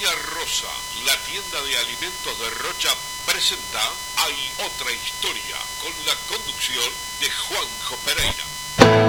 Panadería Rosa, la tienda de alimentos de Rocha, presenta Hay otra historia, con la conducción de Juanjo Pereira.